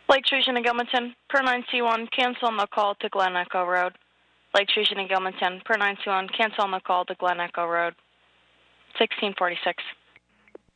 Lake Station and Gilmanton, per 9C1, cancel on the call to Glen Echo Road. Lake Station and Gilmanton, per 9C1, cancel on the call to Glen Echo Road. 1646.